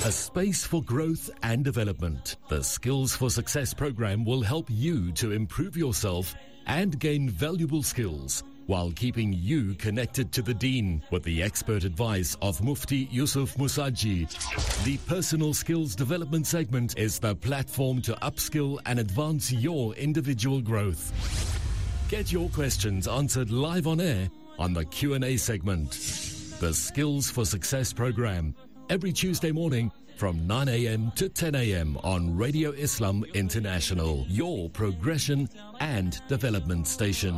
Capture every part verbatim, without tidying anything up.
A space for growth and development. The Skills for Success program will help you to improve yourself and gain valuable skills while keeping you connected to the Deen with the expert advice of Mufti Yusuf Musaji. The Personal Skills Development segment is the platform to upskill and advance your individual growth. Get your questions answered live on air on the Q and A segment. The Skills for Success program, every Tuesday morning from nine a.m. to ten a.m. on Radio Islam International, your progression and development station.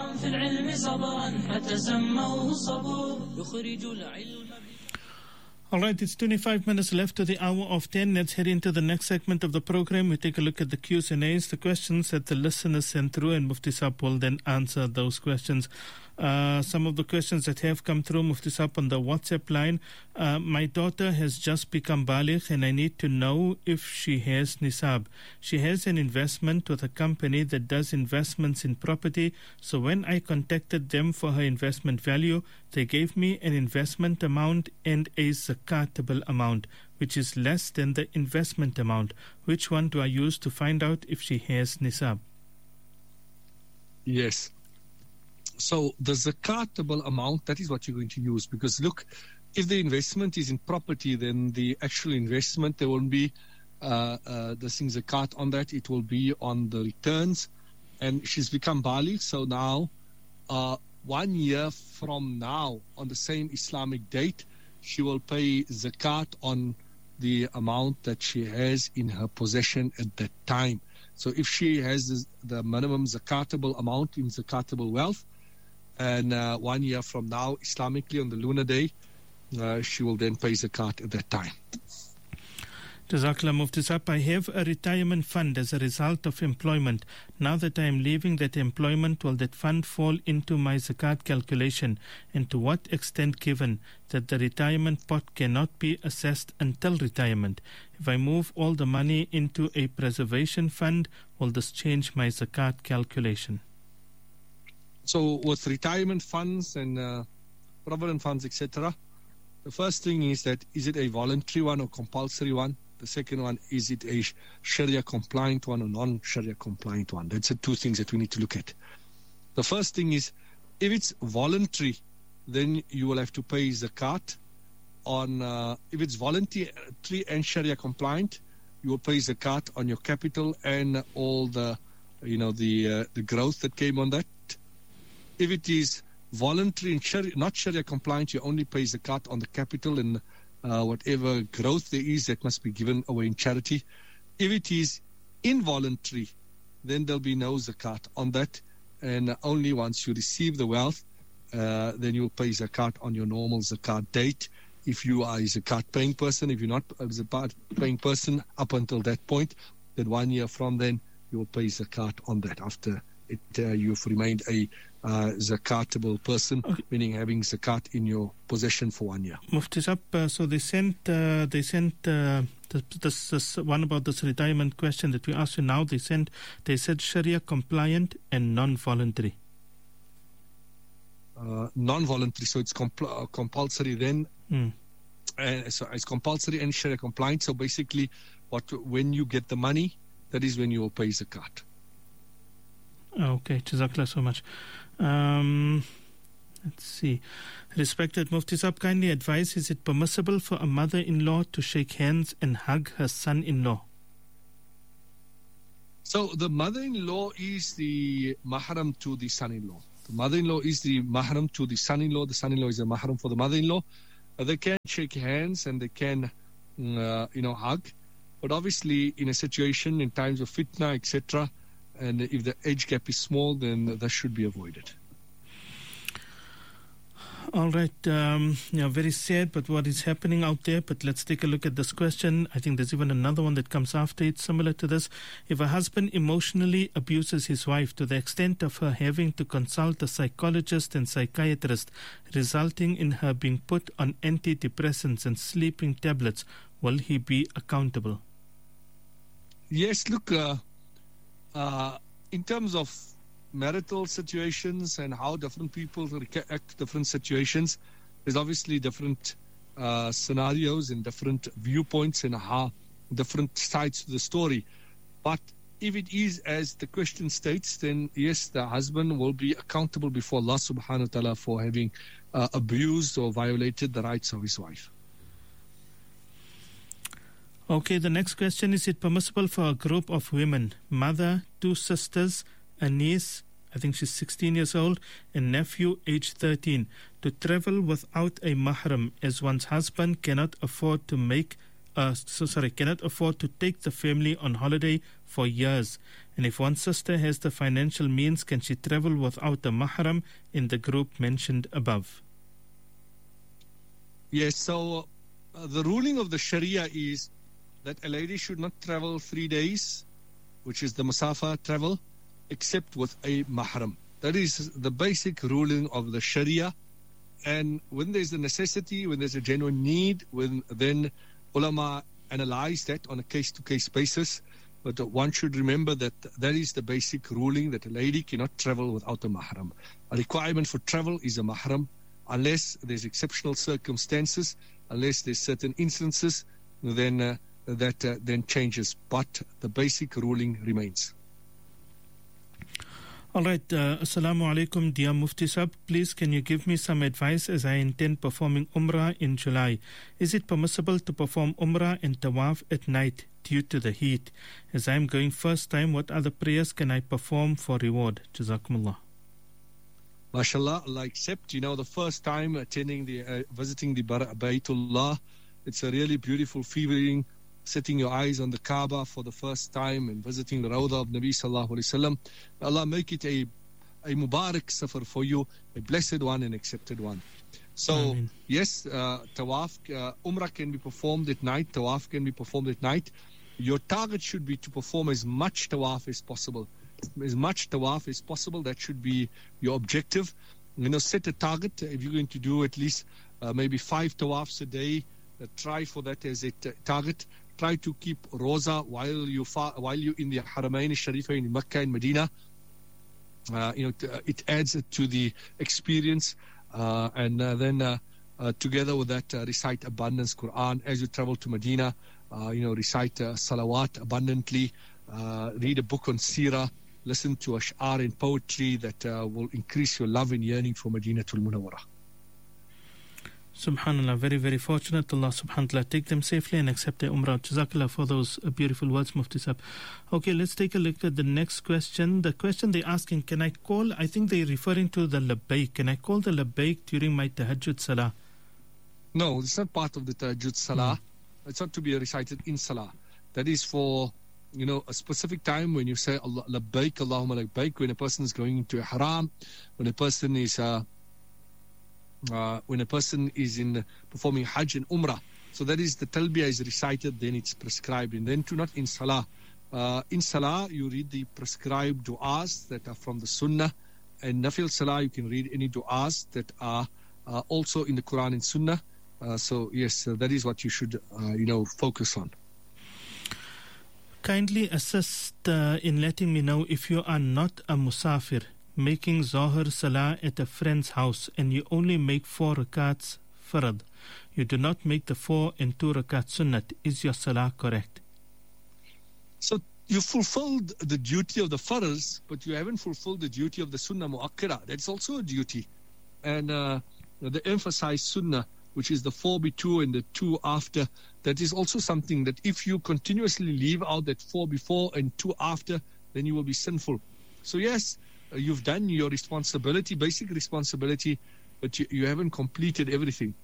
All right, it's twenty-five minutes left to the hour of ten. Let's head into the next segment of the program. We take a look at the Q's and A's, the questions that the listeners sent through, and Mufti Saab will then answer those questions. Uh, some of the questions that have come through, Mufti Saab, on the WhatsApp line. Uh, my daughter has just become baligh and I need to know if she has nisab. She has an investment with a company that does investments in property. So when I contacted them for her investment value, they gave me an investment amount and a zakatable amount, which is less than the investment amount. Which one do I use to find out if she has nisab? Yes. So the zakatable amount, that is what you're going to use. Because look, if the investment is in property, then the actual investment, there won't be uh, uh, the thing zakat on that. It will be on the returns. And she's become baligh. So now, uh, one year from now, on the same Islamic date, she will pay zakat on the amount that she has in her possession at that time. So if she has the, the minimum zakatable amount in zakatable wealth, and uh, one year from now, Islamically, on the lunar day, uh, she will then pay zakat at that time. Jazakallah Mufti Saab, I have a retirement fund as a result of employment. Now that I am leaving that employment, will that fund fall into my zakat calculation? And to what extent, given that the retirement pot cannot be assessed until retirement? If I move all the money into a preservation fund, will this change my zakat calculation? So with retirement funds and uh, provident funds, et cetera, the first thing is that, is it a voluntary one or compulsory one? The second one, is it a Sharia compliant one or non-Sharia compliant one? That's the two things that we need to look at. The first thing is, if it's voluntary, then you will have to pay zakat on, uh, if it's voluntary and Sharia compliant, you will pay zakat on your capital and all the, you know, the uh, the growth that came on that. If it is voluntary and Sharia, not Sharia compliant, you only pay zakat on the capital and uh, whatever growth there is that must be given away in charity. If it is involuntary, then there'll be no zakat on that, and only once you receive the wealth, uh, then you'll pay zakat on your normal zakat date. If you are a zakat paying person, if you're not a zakat paying person up until that point, then one year from then you will pay zakat on that after it uh, you've remained a uh, zakatable person, okay, meaning having zakat in your possession for one year. Mufti Saab, uh, so they sent uh, they sent uh, this, this one about this retirement question that we asked you now. They sent they said Sharia compliant and non-voluntary. Uh, non-voluntary, so it's compl- uh, compulsory then. Mm. Uh, so it's compulsory and Sharia compliant. So basically, what when you get the money, that is when you will pay zakat. Okay, Jazakallah so much. Um, let's see. Respected Mufti Saab, kindly advise, is it permissible for a mother-in-law to shake hands and hug her son-in-law? So the mother-in-law is the mahram to the son-in-law. The mother-in-law is the mahram to the son-in-law. The son-in-law is a mahram for the mother-in-law. Uh, they can shake hands and they can, uh, you know, hug. But obviously, in a situation, in times of fitna, et cetera, and if the age gap is small, then that should be avoided. All right. Um, yeah, very sad, but what is happening out there. But let's take a look at this question. I think there's even another one that comes after it, similar to this. If a husband emotionally abuses his wife to the extent of her having to consult a psychologist and psychiatrist, resulting in her being put on antidepressants and sleeping tablets, will he be accountable? Yes, look, uh, uh, in terms of marital situations and how different people react to different situations, there's obviously different uh, scenarios and different viewpoints and how different sides to the story. But if it is as the question states, then yes, the husband will be accountable before Allah subhanahu wa ta'ala for having uh, abused or violated the rights of his wife. Okay, the next question: is it permissible for a group of women, mother, two sisters, a niece, I think she's sixteen years old, and nephew aged thirteen, to travel without a mahram, as one's husband cannot afford to make uh, so sorry cannot afford to take the family on holiday for years? And if one sister has the financial means, can she travel without a mahram in the group mentioned above? Yes, so uh, the ruling of the Sharia is that a lady should not travel three days, which is the Masafa travel, except with a mahram. That is the basic ruling of the Sharia. And when there's a necessity, when there's a genuine need, when then ulama analyze that on a case-to-case basis. But one should remember that that is the basic ruling, that a lady cannot travel without a mahram. A requirement for travel is a mahram, unless there's exceptional circumstances, unless there's certain instances, then uh, that uh, then changes. But the basic ruling remains. All right. Uh, Assalamu alaikum, dear Mufti Sahib. Please, can you give me some advice as I intend performing Umrah in July? Is it permissible to perform Umrah and Tawaf at night due to the heat? As I am going first time, what other prayers can I perform for reward? Jazakumullah. MashaAllah, Allah accept. You know, the first time attending the, uh, visiting the Baytullah, it's a really beautiful feeling. Setting your eyes on the Kaaba for the first time and visiting the Rawdah of Nabi Sallallahu Alaihi Wasallam. Allah make it a, a Mubarak safar for you, a blessed one and accepted one. So, Ameen. Yes, uh, Tawaf, uh, Umrah can be performed at night, Tawaf can be performed at night. Your target should be to perform as much Tawaf as possible. As much Tawaf as possible, that should be your objective. You know, set a target. If you're going to do at least uh, maybe five Tawafs a day, uh, try for that as a t- target. Try to keep Roza while you fa- while you're in the Haramain Sharifa in Mecca and Medina. Uh, you know, t- it adds to the experience. Uh, and uh, then uh, uh, together with that, uh, recite abundance Quran. As you travel to Medina, uh, you know, recite uh, salawat abundantly. Uh, read a book on Sirah. Listen to ash'ar and poetry that uh, will increase your love and yearning for Madinatul Munawwarah. Subhanallah, very, very fortunate. Allah subhanahu wa ta'ala take them safely and accept their umrah. Jazakallah for those uh, beautiful words, Mufti Sahib. Okay, let's take a look at the next question. The question they're asking, can I call, I think they're referring to the labbaik. Can I call the labbaik during my tahajjud salah? No, it's not part of the tahajjud salah. Hmm. It's not to be recited in salah. That is for, you know, a specific time when you say Allah, labbaik, Allahumma labbaik, when a person is going into a haram, when a person is... Uh, Uh, when a person is in performing Hajj and Umrah. So that is the talbiyah is recited, then it's prescribed. And then to not in Salah. Uh, in Salah, you read the prescribed du'as that are from the Sunnah. And Nafil Salah, you can read any du'as that are uh, also in the Quran and Sunnah. Uh, so yes, uh, that is what you should, uh, you know, focus on. Kindly assist uh, in letting me know if you are not a musafir, making Zohar Salah at a friend's house and you only make four rakats farad. You do not make the four and two rakats sunnat. Is your Salah correct? So you fulfilled the duty of the faraz, but you haven't fulfilled the duty of the sunnah mu'akkira. That's also a duty. And uh, the emphasized sunnah, which is the four be two and the two after, that is also something that if you continuously leave out that four before and two after, then you will be sinful. So yes, you've done your responsibility, basic responsibility, but you, you haven't completed everything.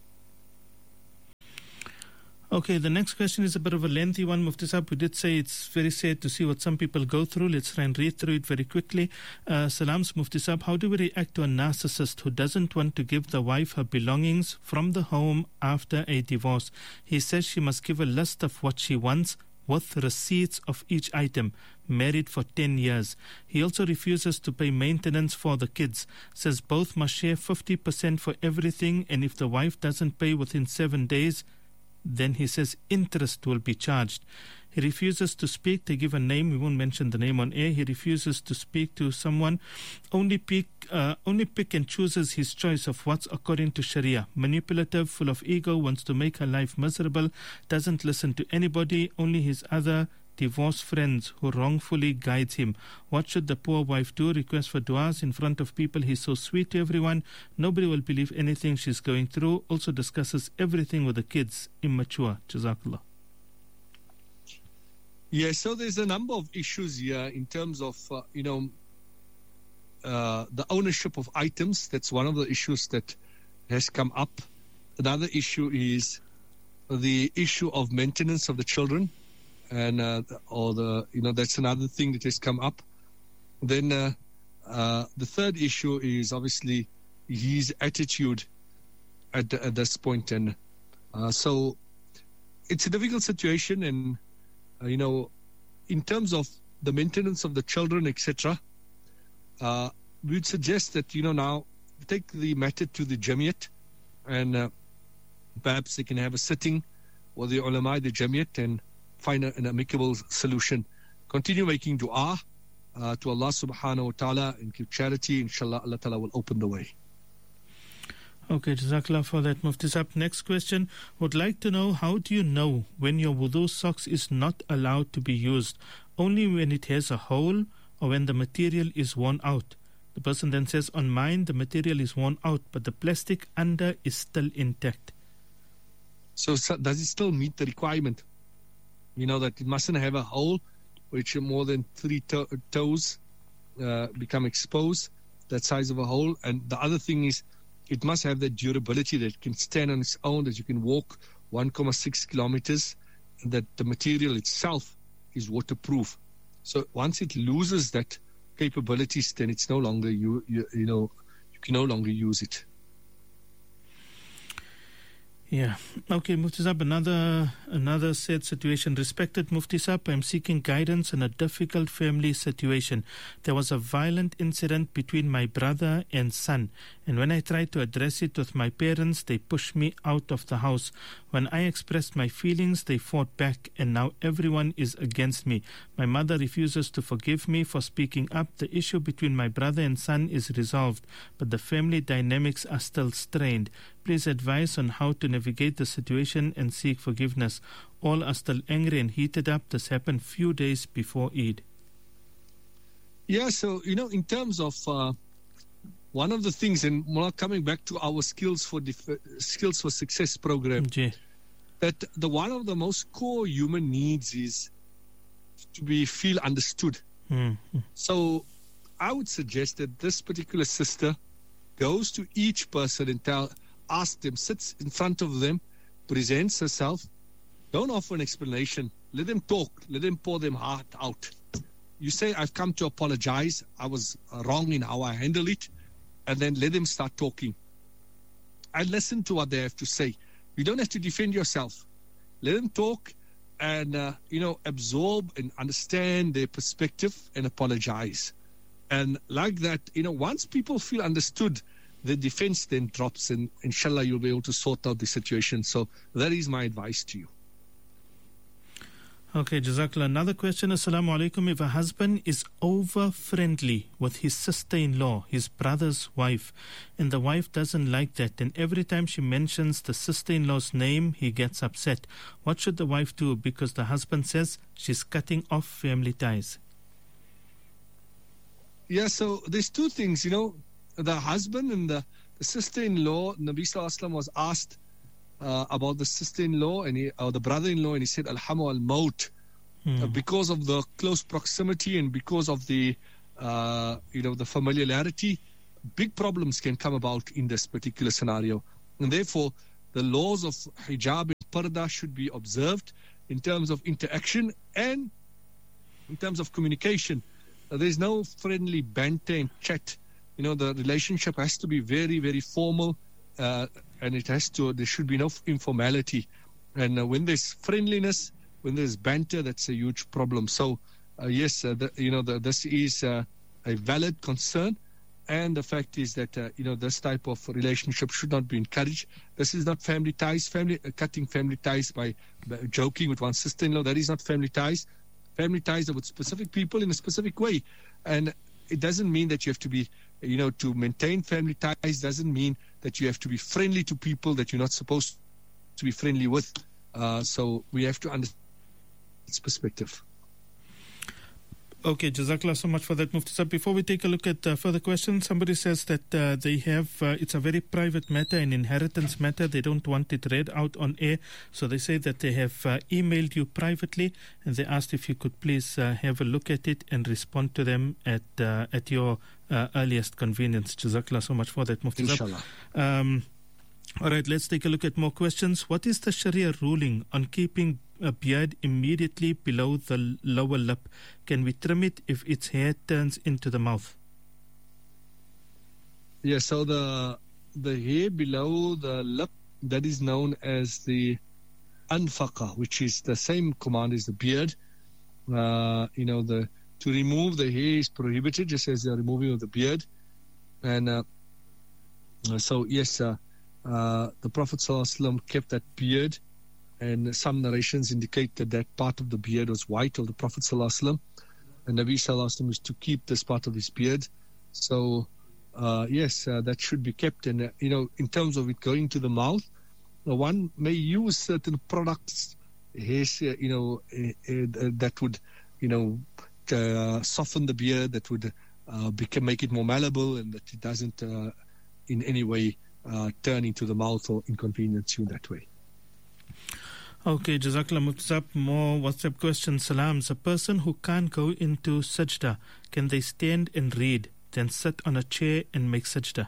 Okay, the next question is a bit of a lengthy one, Mufti Sahib. We did say it's very sad to see what some people go through. Let's try and read through it very quickly. Uh, Salams, Mufti Sahib. How do we react to a narcissist who doesn't want to give the wife her belongings from the home after a divorce? He says she must give a list of what she wants with receipts of each item, married for ten years. He also refuses to pay maintenance for the kids, says both must share fifty percent for everything, and if the wife doesn't pay within seven days, then he says interest will be charged. He refuses to speak. They give a name. We won't mention the name on air. He refuses to speak to someone. Only pick, uh, only pick and chooses his choice of what's according to Sharia. Manipulative, full of ego, wants to make her life miserable, doesn't listen to anybody, only his other divorced friends who wrongfully guides him. What should the poor wife do? Request for du'as in front of people. He's so sweet to everyone. Nobody will believe anything she's going through. Also discusses everything with the kids. Immature. Jazakallah. Yeah, so there's a number of issues here in terms of, uh, you know, uh, the ownership of items. That's one of the issues that has come up. Another issue is the issue of maintenance of the children. And, uh, or the, you know, that's another thing that has come up. Then uh, uh, the third issue is obviously his attitude at, the, at this point. And uh, so it's a difficult situation. And, uh, you know, in terms of the maintenance of the children, et cetera, uh, we would suggest that, you know, now take the matter to the Jamiat, and uh, perhaps they can have a sitting with the ulama, the Jamiat, and find an amicable solution. Continue making dua uh, to Allah subhanahu wa ta'ala and give charity. Inshallah, Allah ta'ala will open the way. Okay, Jazakallah for that, Mufti Sahib. Next question. Would like to know, how do you know when your wudu socks is not allowed to be used? Only when it has a hole or when the material is worn out? The person then says, on mine the material is worn out, but the plastic under is still intact. So, so does it still meet the requirement? You know, that it mustn't have a hole which more than three to- toes uh, become exposed, that size of a hole. And the other thing is, it must have that durability that it can stand on its own, that you can walk one point six kilometers, and that the material itself is waterproof. So once it loses that capabilities, then it's no longer, you, you, you know, you can no longer use it. Yeah. Okay, Mufti Sahib, another, another sad situation. Respected Mufti Sahib, I'm seeking guidance in a difficult family situation. There was a violent incident between my brother and son, and when I tried to address it with my parents, they pushed me out of the house. When I expressed my feelings, they fought back, and now everyone is against me. My mother refuses to forgive me for speaking up. The issue between my brother and son is resolved, but the family dynamics are still strained. Please advise on how to navigate the situation and seek forgiveness. All are still angry and heated up. This happened few days before Eid. Yeah, so, you know, in terms of uh, one of the things, and more coming back to our skills for def- skills for success program, Jay. that the one of the most core human needs is to be feel understood. Mm-hmm. So I would suggest that this particular sister goes to each person and tell, ask them, sits in front of them, presents herself. Don't offer an explanation. Let them talk. Let them pour them heart out. You say, I've come to apologize. I was wrong in how I handle it. And then let them start talking. And listen to what they have to say. You don't have to defend yourself. Let them talk and, uh, you know, absorb and understand their perspective and apologize. And like that, you know, once people feel understood, the defense then drops, and inshallah you'll be able to sort out the situation. So that is my advice to you. Okay, Jazakallah. Another question. Assalamu alaikum. If a husband is over friendly with his sister-in-law, his brother's wife, and the wife doesn't like that, then every time she mentions the sister-in-law's name, he gets upset. What should the wife do? Because the husband says she's cutting off family ties. Yeah, so there's two things, you know. The husband and the, the sister-in-law, Nabi Sallallahu Alaihi Wasallam was asked uh, about the sister-in-law and he, or the brother-in-law, and he said, Alhamu al-maut, Hmm. uh, because of the close proximity and because of the, uh, you know, the familiarity, big problems can come about in this particular scenario. And therefore, the laws of hijab and parda should be observed in terms of interaction and in terms of communication. Uh, there's no friendly banter and chat. You know, the relationship has to be very, very formal, uh, and it has to, there should be no informality. And uh, when there's friendliness, when there's banter, that's a huge problem. So, uh, yes, uh, the, you know, the, this is uh, a valid concern, and the fact is that, uh, you know, this type of relationship should not be encouraged. This is not family ties, family uh, cutting family ties by, by joking with one's sister-in-law. That is not family ties. Family ties are with specific people in a specific way. And it doesn't mean that you have to be, you know, to maintain family ties doesn't mean that you have to be friendly to people that you're not supposed to be friendly with. Uh, so we have to understand its perspective. Okay, Jazakallah so much for that, Mufti Sahib. Before we take a look at uh, further questions, somebody says that uh, they have, uh, it's a very private matter, an inheritance matter. They don't want it read out on air. So they say that they have uh, emailed you privately, and they asked if you could please uh, have a look at it and respond to them at uh, at your uh, earliest convenience. Jazakallah so much for that, Mufti Sahib. Inshallah. Um, all right, let's take a look at more questions. What is the Sharia ruling on keeping a beard immediately below the lower lip? Can we trim it if its hair turns into the mouth? Yeah, so the the hair below the lip, that is known as the anfaqa, which is the same command as the beard. Uh, you know, the to remove the hair is prohibited, just as the removing of the beard. And uh, so, yes, uh, uh, the Prophet ﷺ kept that beard. And some narrations indicate that that part of the beard was white of the Prophet ﷺ. And Nabi ﷺ was to keep this part of his beard. So, uh, yes, uh, that should be kept. And, uh, you know, in terms of it going to the mouth, uh, one may use certain products, hairs, uh, you know, uh, uh, that would, you know, uh, soften the beard, that would uh, become, make it more malleable, and that it doesn't uh, in any way uh, turn into the mouth or inconvenience you that way. Okay, Jazakallah Mufti Sahib. More WhatsApp questions. Salams. A person who can't go into sajda, can they stand and read, then sit on a chair and make sajda?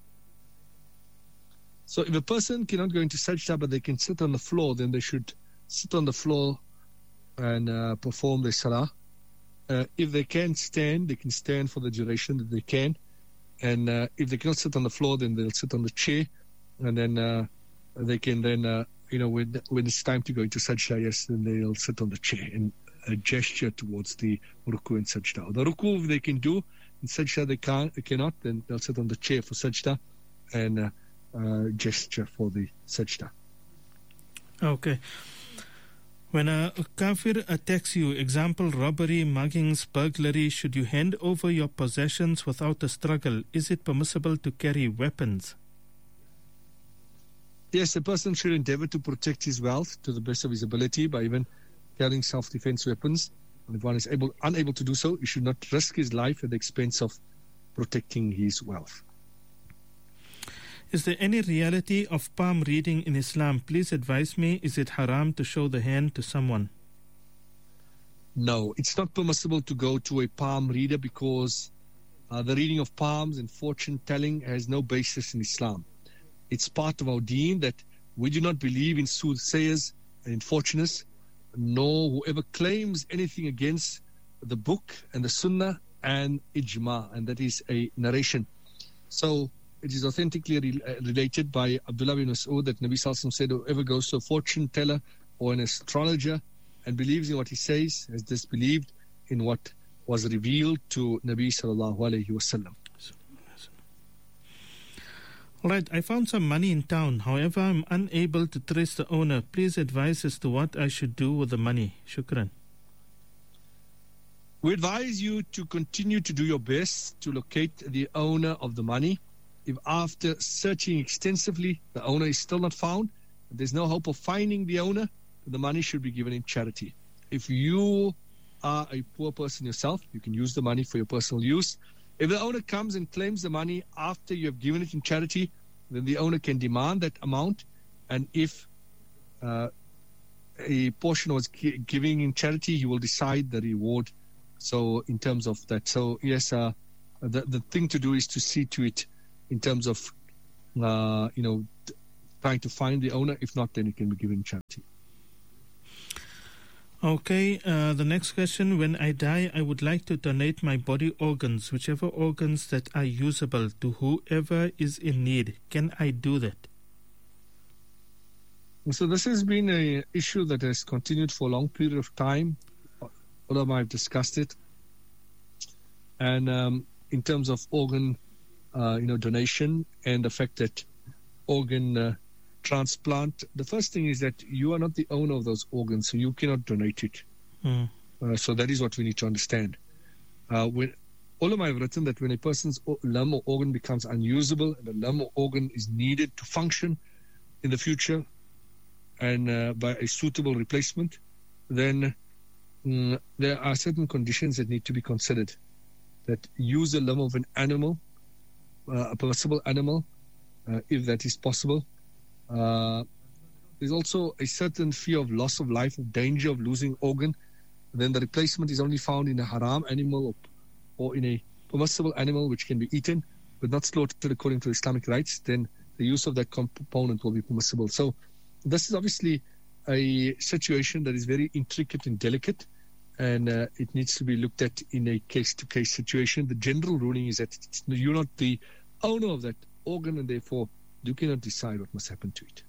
So if a person cannot go into sajda but they can sit on the floor, then they should sit on the floor and uh, perform their salah. Uh, if they can stand, they can stand for the duration that they can. And uh, if they cannot sit on the floor, then they'll sit on the chair. And then uh, they can then... Uh, You know, when when it's time to go into sajda, yes, then they'll sit on the chair and uh, gesture towards the ruku and sajda. The ruku they can do, in sajda they can't, they cannot, then they'll sit on the chair for sajda and uh, uh, gesture for the sajda. Okay. When a kafir attacks you, example, robbery, muggings, burglary, should you hand over your possessions without a struggle? Is it permissible to carry weapons? Yes, a person should endeavor to protect his wealth to the best of his ability by even carrying self-defense weapons. And if one is able, unable to do so, he should not risk his life at the expense of protecting his wealth. Is there any reality of palm reading in Islam? Please advise me. Is it haram to show the hand to someone? No, it's not permissible to go to a palm reader because uh, the reading of palms and fortune telling has no basis in Islam. It's part of our deen that we do not believe in soothsayers and in fortuners, nor whoever claims anything against the book and the sunnah and ijma, and that is a narration. So it is authentically re- related by Abdullah bin Mas'ud that Nabi Sallallahu Alaihi Wasallam said, whoever goes to a fortune teller or an astrologer and believes in what he says has disbelieved in what was revealed to Nabi Sallallahu Alaihi Wasallam. All right, I found some money in town. However, I'm unable to trace the owner. Please advise as to what I should do with the money. Shukran. We advise you to continue to do your best to locate the owner of the money. If after searching extensively, the owner is still not found, there's no hope of finding the owner, the money should be given in charity. If you are a poor person yourself, you can use the money for your personal use. If the owner comes and claims the money after you have given it in charity, then the owner can demand that amount. And if uh, a portion was gi- giving in charity, he will decide the reward. So in terms of that, so yes, uh, the the thing to do is to see to it in terms of uh, you know trying to find the owner. If not, then it can be given in charity. Okay, uh, the next question. When I die, I would like to donate my body organs, whichever organs that are usable, to whoever is in need. Can I do that? So this has been an issue that has continued for a long period of time. Ulama have discussed it. And um, in terms of organ uh, you know, donation and the fact that organ uh, transplant, the first thing is that you are not the owner of those organs, so you cannot donate it. Mm. Uh, so that is what we need to understand. Uh, when ulama have written that when a person's limb or organ becomes unusable and the limb or organ is needed to function in the future and uh, by a suitable replacement, then mm, there are certain conditions that need to be considered. That use the limb of an animal, uh, a possible animal, uh, if that is possible. Uh, there's also a certain fear of loss of life, of danger of losing organ. Then the replacement is only found in a haram animal or, or in a permissible animal which can be eaten but not slaughtered according to Islamic rights. Then the use of that component will be permissible. So this is obviously a situation that is very intricate and delicate, and uh, it needs to be looked at in a case-to-case situation. The general ruling is that it's, you're not the owner of that organ, and therefore you cannot decide what must happen to it.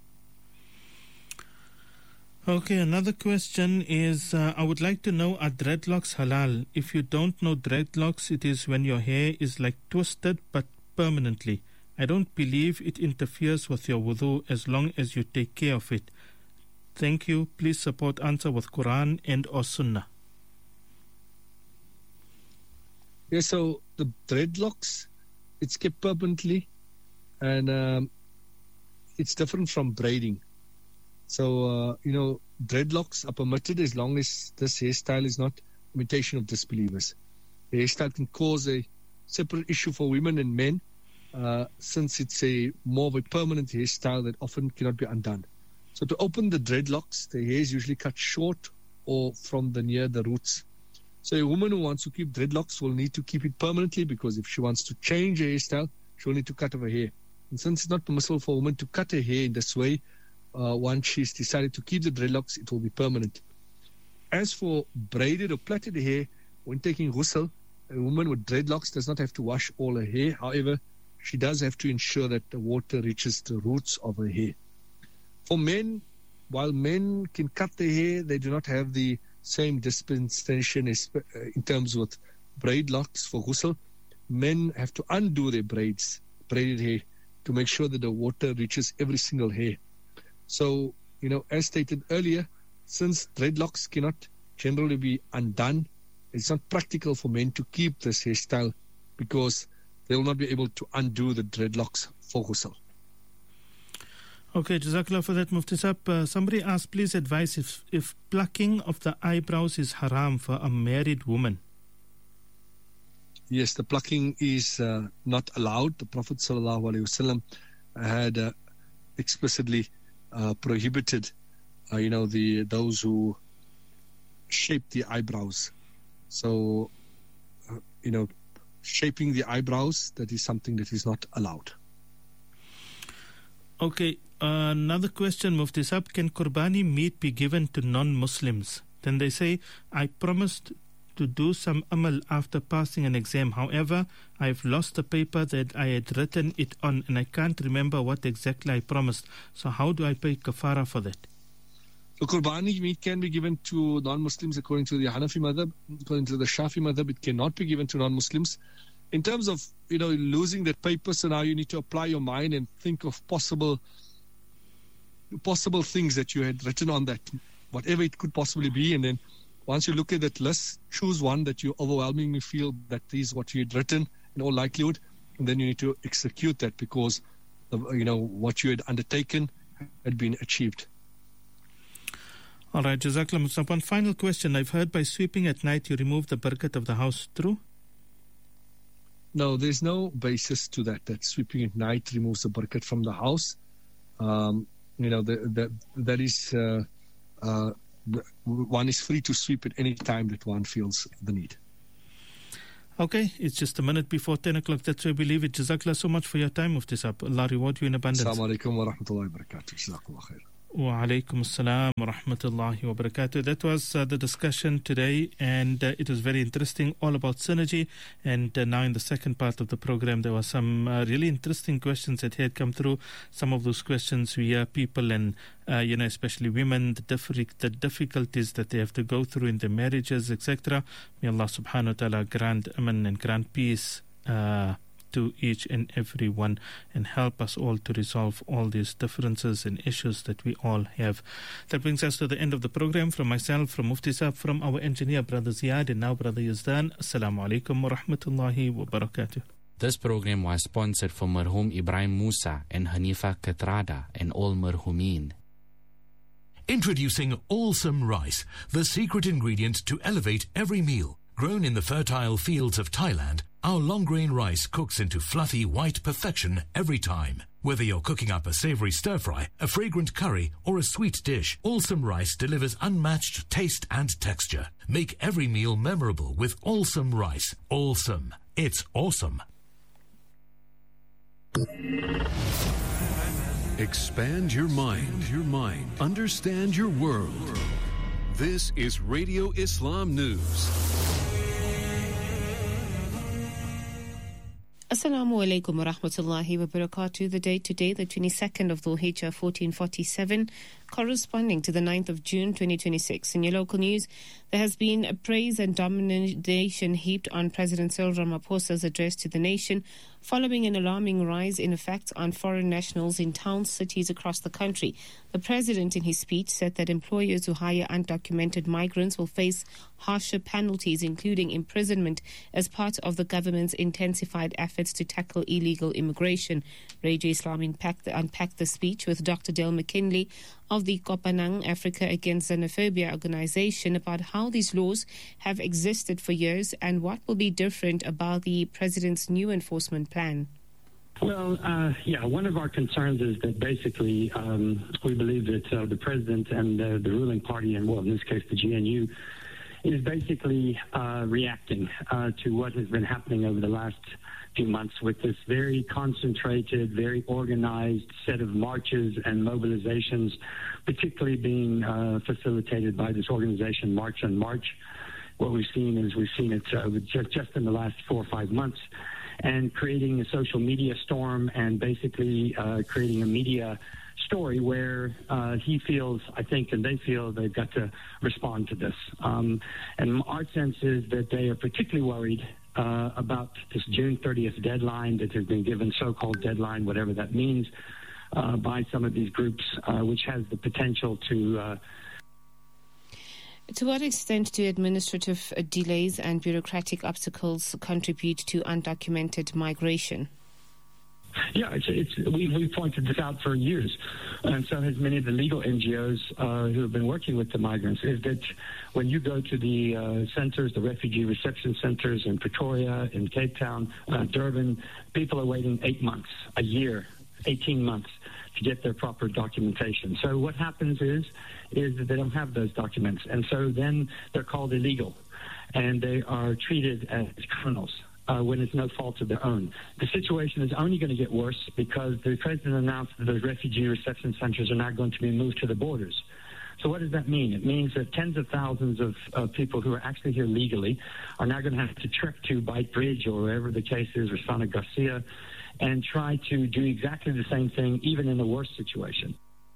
Okay, another question is, uh, I would like to know, are dreadlocks halal? If you don't know dreadlocks, it is when your hair is like twisted but permanently. I don't believe it interferes with your wudu as long as you take care of it. Thank you. Please support answer with Quran and or Sunnah. Yeah, so the dreadlocks, it's kept permanently, and um, it's different from braiding. So, uh, you know, dreadlocks are permitted as long as this hairstyle is not imitation of disbelievers. The hairstyle can cause a separate issue for women and men, uh, since it's a more of a permanent hairstyle that often cannot be undone. So to open the dreadlocks, the hair is usually cut short or from the near the roots. So a woman who wants to keep dreadlocks will need to keep it permanently, because if she wants to change her hairstyle, she will need to cut off her hair. And since it's not permissible for a woman to cut her hair in this way, uh, once she's decided to keep the dreadlocks, it will be permanent. As for braided or plaited hair, when taking ghusl, a woman with dreadlocks does not have to wash all her hair. However, she does have to ensure that the water reaches the roots of her hair. For men, while men can cut their hair, they do not have the same dispensation as, uh, in terms with braid locks for ghusl. Men have to undo their braids, braided hair, to make sure that the water reaches every single hair. So, you know, as stated earlier, since dreadlocks cannot generally be undone, it's not practical for men to keep this hairstyle, because they will not be able to undo the dreadlocks for ghusl. Okay, Jazakallah for that, Mufti Sahab. Uh, somebody asked, please advise if, if plucking of the eyebrows is haram for a married woman. Yes, the plucking is uh, not allowed. The Prophet ﷺ had uh, explicitly uh, prohibited, uh, you know, the those who shape the eyebrows. So, uh, you know, shaping the eyebrows, that is something that is not allowed. Okay, uh, another question, Mufti Sahab. Can Qurbani meat be given to non-Muslims? Then they say, I promised to do some amal after passing an exam. However, I've lost the paper that I had written it on, and I can't remember what exactly I promised. So how do I pay kafara for that? The Qurbani meat can be given to non-Muslims according to the Hanafi madhab. According to the Shafi madhab, it cannot be given to non-Muslims. In terms of, you know, losing that paper, so now you need to apply your mind and think of possible possible things that you had written on that, whatever it could possibly be, and then once you look at that list, choose one that you overwhelmingly feel that is what you had written in all likelihood, and then you need to execute that, because of, you know, what you had undertaken had been achieved. All right, Jazakallah Mufti. One final question. I've heard by sweeping at night you remove the barakat of the house. True? No, there's no basis to that, that sweeping at night removes the barakat from the house. Um, you know, the, the, that is, uh, uh, one is free to sweep at any time that one feels the need. Okay, it's just a minute before ten o'clock. That's where we leave it. Jazakallah so much for your time, Mufti Sahab. Allah reward you in abundance. Assalamu alaikum wa rahmatullahi wa barakatuh. Jazakallah khair. Wa alaikum assalam wa rahmatullahi wa barakatuh. That was uh, the discussion today, and uh, it was very interesting, all about synergy. And uh, now in the second part of the program, there were some uh, really interesting questions that had come through. Some of those questions we hear people, and uh, you know, especially women, the, diffi- the difficulties that they have to go through in their marriages, et cetera. May Allah subhanahu wa ta'ala grant aman and grant peace uh, to each and every one and help us all to resolve all these differences and issues that we all have. That brings us to the end of the program. From myself, from Mufti Saab, from our engineer, Brother Ziad, and now Brother Yazdan. Assalamu alaikum wa rahmatullahi wa barakatuh. This program was sponsored for Marhum Ibrahim Musa and Hanifa Katrada and all Marhumin. Introducing Awesome Rice, the secret ingredient to elevate every meal. Grown in the fertile fields of Thailand, our long-grain rice cooks into fluffy white perfection every time. Whether you're cooking up a savory stir-fry, a fragrant curry, or a sweet dish, Awesome Rice delivers unmatched taste and texture. Make every meal memorable with Awesome Rice. Awesome. It's awesome. Expand your mind, your mind. Understand your world. This is Radio Islam News. Assalamu alaikum wa rahmatullahi wa barakatuh. The date today, the twenty-second of Dhul Hijjah fourteen forty-seven, corresponding to the ninth of June twenty twenty-six. In your local news, there has been a praise and domination heaped on President Cyril Ramaphosa's address to the nation following an alarming rise in effects on foreign nationals in towns, cities across the country. The president in his speech said that employers who hire undocumented migrants will face harsher penalties, including imprisonment, as part of the government's intensified efforts to tackle illegal immigration. Radio Islam unpacked the, unpacked the speech with Doctor Dale McKinley of the Kopanang Africa Against Xenophobia organization about how these laws have existed for years and what will be different about the president's new enforcement plan. Well, uh, yeah, one of our concerns is that basically um, we believe that uh, the president and uh, the ruling party, and well, in this case the G N U, is basically uh, reacting uh, to what has been happening over the last few months with this very concentrated, very organized set of marches and mobilizations, particularly being uh, facilitated by this organization, March on March. What we've seen is we've seen it uh, just, just in the last four or five months, and creating a social media storm and basically uh, creating a media story where uh, he feels, I think, and they feel they've got to respond to this. Um, and our sense is that they are particularly worried uh, about this June thirtieth deadline that has been given, so-called deadline, whatever that means, uh, by some of these groups, uh, which has the potential to... Uh, To what extent do administrative delays and bureaucratic obstacles contribute to undocumented migration? Yeah, it's, it's, we, we've pointed this out for years, and so has many of the legal N G Os uh, who have been working with the migrants, is that when you go to the uh, centers, the refugee reception centers in Pretoria, in Cape Town, uh, Durban, people are waiting eight months, a year, eighteen months to get their proper documentation. So what happens is, is that they don't have those documents, and so then they're called illegal, and they are treated as criminals. Uh, when it's no fault of their own. The situation is only going to get worse because the president announced that those refugee reception centers are not going to be moved to the borders. So what does that mean? It means that tens of thousands of uh, people who are actually here legally are now going to have to trek to Beit Bridge or wherever the case is, or Sana Garcia, and try to do exactly the same thing, even in the worst situation.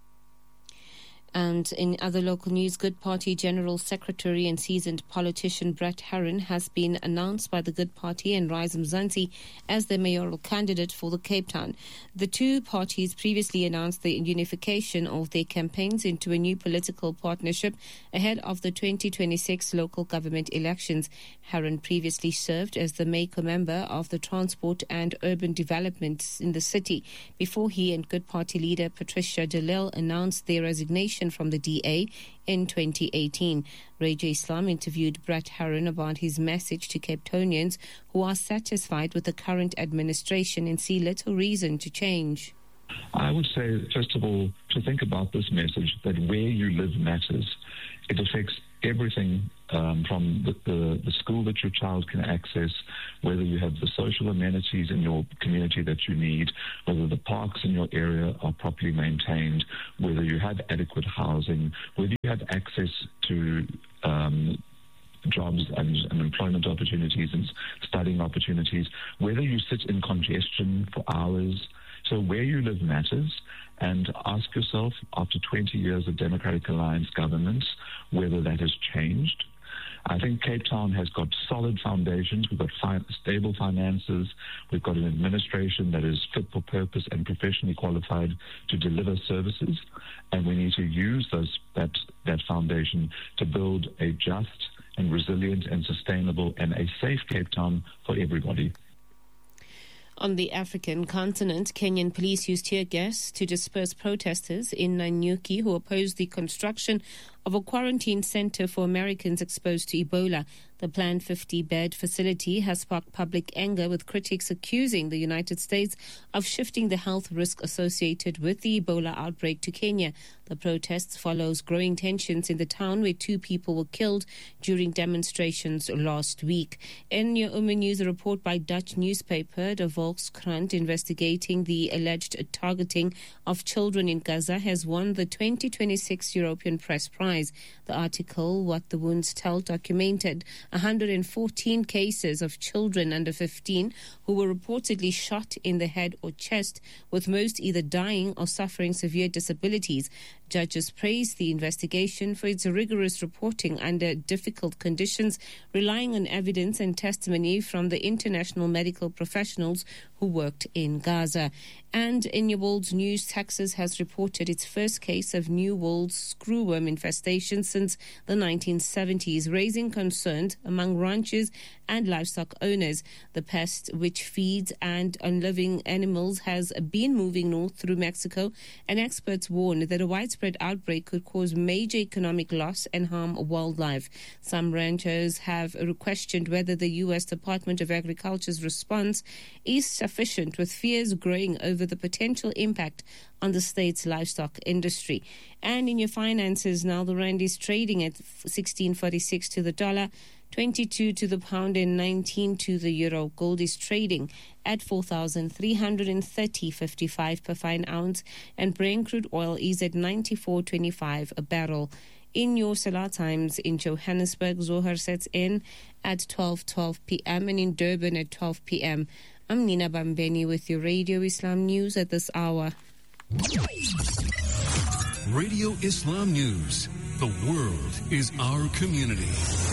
And in other local news, Good Party General Secretary and seasoned politician Brett Herron has been announced by the Good Party and Rise Mzansi as the mayoral candidate for the Cape Town. The two parties previously announced the unification of their campaigns into a new political partnership ahead of the twenty twenty-six local government elections. Herron previously served as the Maker member of the Transport and Urban Development in the city before he and Good Party leader Patricia de Lille announced their resignation from the D A in twenty eighteen. Radio Islam interviewed Brett Herron about his message to Cape Townians who are satisfied with the current administration and see little reason to change. I would say, first of all, to think about this message that where you live matters. It affects everything um, from the, the, the school that your child can access, whether you have the social amenities in your community that you need, whether the parks in your area are properly maintained, whether you have adequate housing, whether you have access to um, jobs and, and employment opportunities and studying opportunities, whether you sit in congestion for hours. So where you live matters, and ask yourself, after twenty years of Democratic Alliance governments, whether that has changed. I think Cape Town has got solid foundations. We've got fi- stable finances. We've got an administration that is fit for purpose and professionally qualified to deliver services. And we need to use those that that foundation to build a just and resilient and sustainable and a safe Cape Town for everybody. On the African continent, Kenyan police used tear gas to disperse protesters in Nanyuki who opposed the construction of a quarantine center for Americans exposed to Ebola. The planned fifty-bed facility has sparked public anger, with critics accusing the United States of shifting the health risk associated with the Ebola outbreak to Kenya. The protests follows growing tensions in the town where two people were killed during demonstrations last week. In your Omen News, a report by Dutch newspaper De Volkskrant investigating the alleged targeting of children in Gaza has won the twenty twenty-six European Press Prize. The article, What the Wounds Tell, documented one hundred fourteen cases of children under fifteen who were reportedly shot in the head or chest, with most either dying or suffering severe disabilities. Judges praised the investigation for its rigorous reporting under difficult conditions, relying on evidence and testimony from the international medical professionals who worked in Gaza. And in your world news, Texas has reported its first case of New World screwworm infestation since the nineteen seventies, raising concerns among ranchers and livestock owners. The pest, which feeds and on living animals, has been moving north through Mexico, and experts warn that a widespread outbreak could cause major economic loss and harm wildlife. Some ranchers have questioned whether the U S Department of Agriculture's response is sufficient, with fears growing over the potential impact on the state's livestock industry. And in your finances now, the rand is trading at sixteen forty-six to the dollar, twenty-two to the pound and nineteen to the euro. Gold is trading at four thousand three hundred thirty dollars fifty-five per fine ounce, and Brent crude oil is at ninety-four twenty-five a barrel. In your Salah times in Johannesburg, Zohar sets in at twelve twelve p.m. and in Durban at twelve p.m. I'm Nina Bambeni with your Radio Islam News at this hour. Radio Islam News. The world is our community.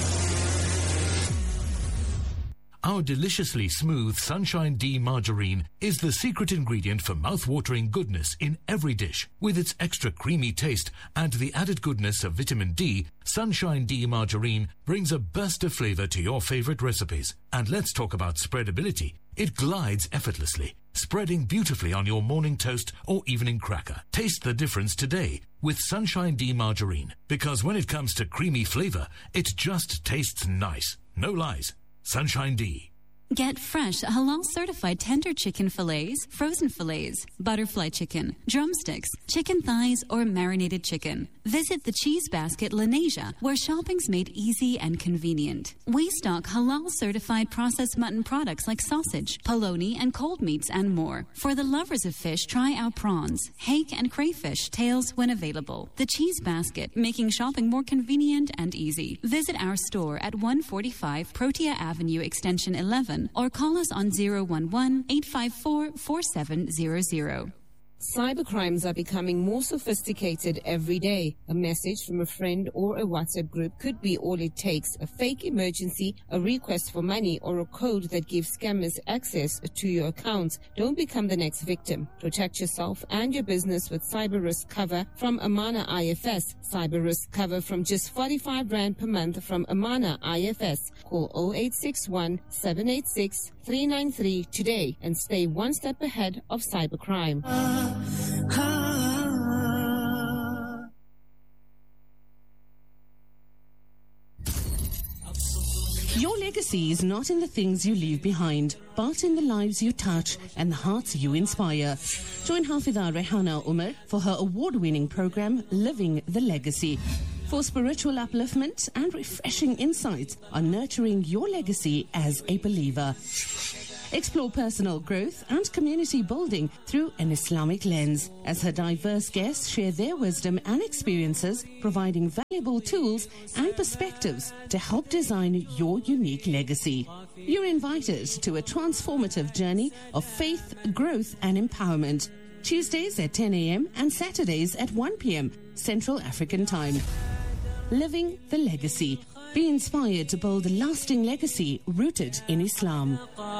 Our deliciously smooth Sunshine D margarine is the secret ingredient for mouth-watering goodness in every dish. With its extra creamy taste and the added goodness of vitamin D, Sunshine D margarine brings a burst of flavor to your favorite recipes. And let's talk about spreadability. It glides effortlessly, spreading beautifully on your morning toast or evening cracker. Taste the difference today with Sunshine D margarine, because when it comes to creamy flavor, it just tastes nice. No lies. Sunshine D. Get fresh, halal-certified tender chicken fillets, frozen fillets, butterfly chicken, drumsticks, chicken thighs, or marinated chicken. Visit the Cheese Basket Lenasia, where shopping's made easy and convenient. We stock halal-certified processed mutton products like sausage, polony, and cold meats, and more. For the lovers of fish, try our prawns, hake, and crayfish tails when available. The Cheese Basket, making shopping more convenient and easy. Visit our store at one forty-five Protea Avenue, Extension eleven, or call us on zero one one, eight five four, four seven zero zero. Cybercrimes are becoming more sophisticated every day. A message from a friend or a WhatsApp group could be all it takes. A fake emergency, a request for money, or a code that gives scammers access to your accounts. Don't become the next victim. Protect yourself and your business with cyber risk cover from Amana I F S. Cyber risk cover from just forty-five rand per month from Amana I F S. Call zero eight six one, seven eight six, three nine three today and stay one step ahead of cybercrime. Your legacy is not in the things you leave behind, but in the lives you touch and the hearts you inspire. Join Hafidha Rehana Umar for her award-winning program, Living the Legacy, for spiritual upliftment and refreshing insights on nurturing your legacy as a believer. Explore personal growth and community building through an Islamic lens, as her diverse guests share their wisdom and experiences, providing valuable tools and perspectives to help design your unique legacy. You're invited to a transformative journey of faith, growth, and empowerment. Tuesdays at ten a.m. and Saturdays at one p.m. Central African Time. Living the Legacy Be inspired to build a lasting legacy rooted in Islam.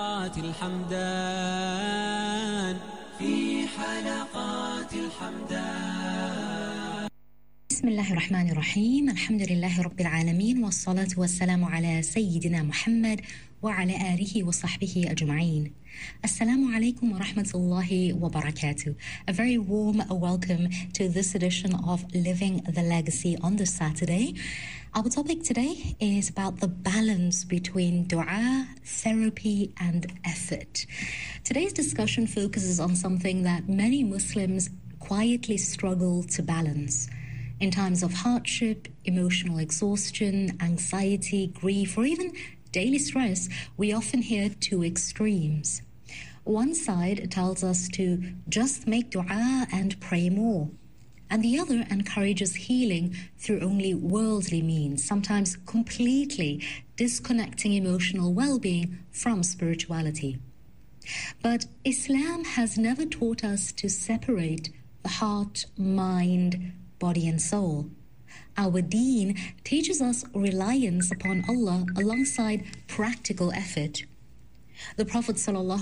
بسم الله الرحمن الرحيم الحمد لله رب العالمين والصلاة والسلام على سيدنا محمد وعلى آله وصحبه أجمعين. Assalamu alaikum wa rahmatullahi wa barakatuh. A very warm welcome to this edition of Living the Legacy on this Saturday. Our topic today is about the balance between dua, therapy and effort. Today's discussion focuses on something that many Muslims quietly struggle to balance. In times of hardship, emotional exhaustion, anxiety, grief, or even daily stress, we often hear two extremes. One side tells us to just make dua and pray more, and the other encourages healing through only worldly means, sometimes completely disconnecting emotional well-being from spirituality. But Islam has never taught us to separate the heart, mind, body and soul. Our deen teaches us reliance upon Allah alongside practical effort. The Prophet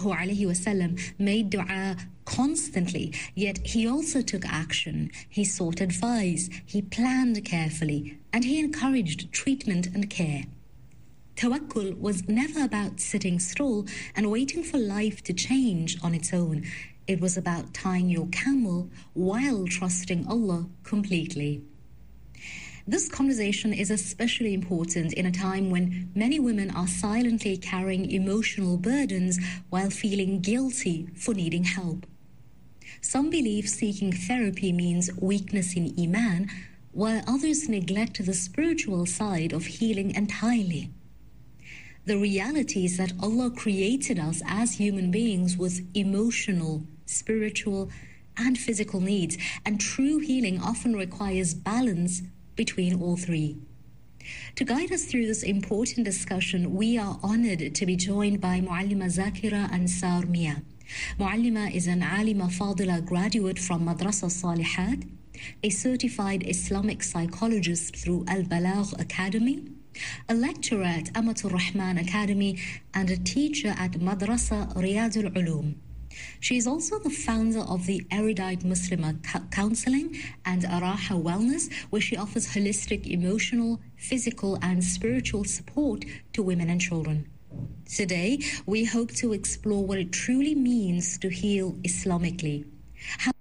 ﷺ made dua constantly, yet he also took action. He sought advice, he planned carefully, and he encouraged treatment and care. Tawakkul was never about sitting still and waiting for life to change on its own. It was about tying your camel while trusting Allah completely. This conversation is especially important in a time when many women are silently carrying emotional burdens while feeling guilty for needing help. Some believe seeking therapy means weakness in Iman, while others neglect the spiritual side of healing entirely. The reality is that Allah created us as human beings with emotional, spiritual, and physical needs, and true healing often requires balance between all three. To guide us through this important discussion, we are honored to be joined by Muallima Zakira Ansar Mia. Muallima is an Alima Fadila graduate from Madrasa Salihat, a certified Islamic psychologist through Al-Balagh Academy, a lecturer at Amatul Rahman Academy, and a teacher at Madrasa Riyadul Ulum. She is also the founder of the Erudite Muslimah Counseling and Araha Wellness, where she offers holistic emotional, physical, and spiritual support to women and children. Today, we hope to explore what it truly means to heal Islamically. How